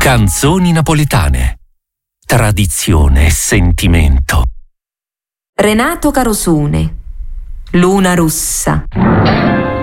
Canzoni napoletane. Tradizione e sentimento. Renato Carosone. Luna russa.